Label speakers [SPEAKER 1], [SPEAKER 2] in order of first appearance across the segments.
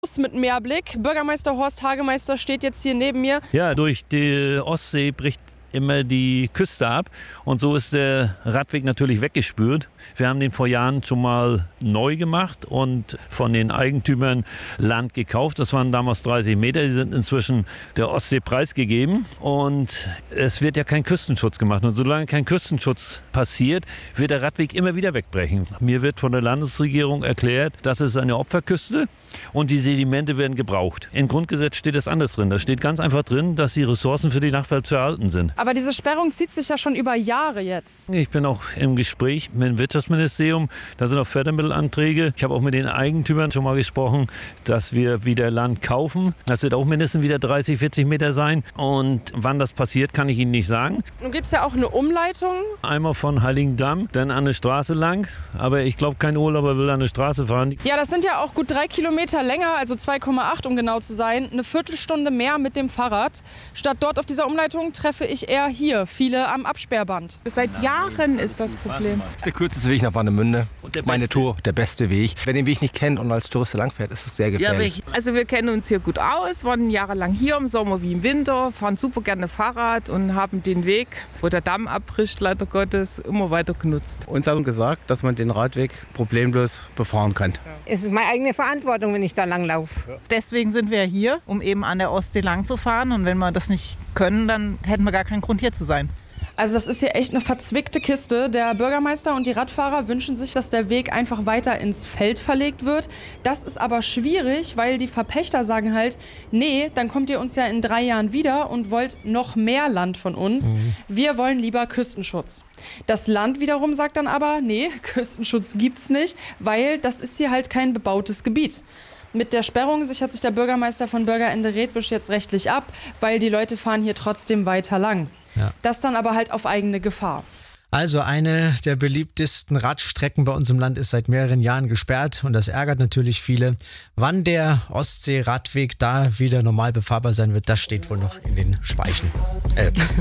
[SPEAKER 1] Mit Meerblick. Bürgermeister Horst Hagemeister steht jetzt hier neben mir.
[SPEAKER 2] Ja, durch die Ostsee bricht immer die Küste ab und so ist der Radweg natürlich weggespült. Wir haben den vor Jahren schon mal neu gemacht und von den Eigentümern Land gekauft. Das waren damals 30 Meter, die sind inzwischen der Ostsee preisgegeben und es wird ja kein Küstenschutz gemacht. Und solange kein Küstenschutz passiert, wird der Radweg immer wieder wegbrechen. Mir wird von der Landesregierung erklärt, das ist eine Opferküste und die Sedimente werden gebraucht. Im Grundgesetz steht das anders drin. Da steht ganz einfach drin, dass die Ressourcen für die Nachwelt zu erhalten sind.
[SPEAKER 1] Aber diese Sperrung zieht sich ja schon über Jahre jetzt.
[SPEAKER 2] Ich bin auch im Gespräch mit dem Wirtschaftsministerium. Da sind auch Fördermittelanträge. Ich habe auch mit den Eigentümern schon mal gesprochen, dass wir wieder Land kaufen. Das wird auch mindestens wieder 30, 40 Meter sein. Und wann das passiert, kann ich Ihnen nicht sagen.
[SPEAKER 1] Nun gibt es ja auch eine Umleitung.
[SPEAKER 2] Einmal von Heiligendamm, dann an der Straße lang. Aber ich glaube, kein Urlauber will an der Straße fahren.
[SPEAKER 1] Ja, das sind ja auch gut 3 Kilometer länger, also 2,8 um genau zu sein. Eine Viertelstunde mehr mit dem Fahrrad. Statt dort auf dieser Umleitung treffe ich eher hier, viele am Absperrband.
[SPEAKER 3] Seit Jahren ist das Problem.
[SPEAKER 4] Das ist der kürzeste Weg nach Warnemünde. Meine Tour, der beste Weg. Wer den Weg nicht kennt und als Tourist langfährt, ist es sehr gefährlich.
[SPEAKER 3] Also wir kennen uns hier gut aus, waren jahrelang hier im Sommer wie im Winter, fahren super gerne Fahrrad und haben den Weg, wo der Damm abbricht, leider Gottes, immer weiter genutzt.
[SPEAKER 4] Uns haben gesagt, dass man den Radweg problemlos befahren kann.
[SPEAKER 5] Es ist meine eigene Verantwortung, wenn ich da lang laufe.
[SPEAKER 3] Deswegen sind wir hier, um eben an der Ostsee lang zu fahren. Und wenn wir das nicht können, dann hätten wir gar keinen Grund hier zu sein.
[SPEAKER 1] Also das ist hier echt eine verzwickte Kiste. Der Bürgermeister und die Radfahrer wünschen sich, dass der Weg einfach weiter ins Feld verlegt wird. Das ist aber schwierig, weil die Verpächter sagen halt, nee, dann kommt ihr uns ja in 3 Jahren wieder und wollt noch mehr Land von uns. Wir wollen lieber Küstenschutz. Das Land wiederum sagt dann aber, nee, Küstenschutz gibt's nicht, weil das ist hier halt kein bebautes Gebiet. Mit der Sperrung sichert sich der Bürgermeister von Bürgerende Redwisch jetzt rechtlich ab, weil die Leute fahren hier trotzdem weiter lang. Ja. Das dann aber halt auf eigene Gefahr.
[SPEAKER 6] Also eine der beliebtesten Radstrecken bei uns im Land ist seit mehreren Jahren gesperrt und das ärgert natürlich viele. Wann der Ostsee-Radweg da wieder normal befahrbar sein wird, das steht wohl noch in den Sternen.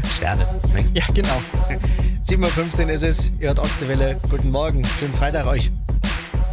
[SPEAKER 6] Ne?
[SPEAKER 3] Ja, genau.
[SPEAKER 6] 7:15 Uhr ist es, ihr hört Ostseewelle. Guten Morgen, schönen Freitag euch.